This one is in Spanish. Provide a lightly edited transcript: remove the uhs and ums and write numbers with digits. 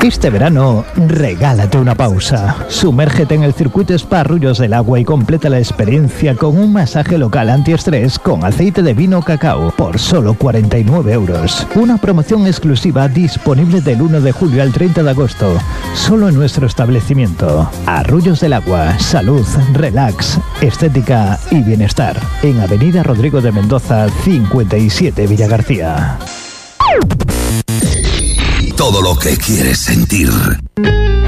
Este verano, regálate una pausa. Sumérgete en el circuito Spa Arroyos del Agua y completa la experiencia con un masaje local antiestrés con aceite de vino cacao por solo 49 euros. Una promoción exclusiva disponible del 1 de julio al 30 de agosto. Solo en nuestro establecimiento. Arroyos del Agua. Salud, relax, estética y bienestar. En Avenida Rodrigo de Mendoza, 57 Villagarcía. Todo lo que quieres sentir.